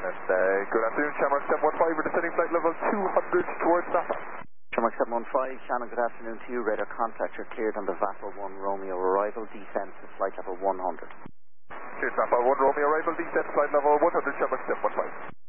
Good afternoon, Shamrock 715, we're descending flight level 200 towards Napa. Shamrock 715, Shannon, good afternoon to you. Radar contact, you're cleared on the VAPA 1 Romeo arrival, descent to flight level 100. Cleared VAPA 1 Romeo arrival, descent flight level 100, Shamrock 715.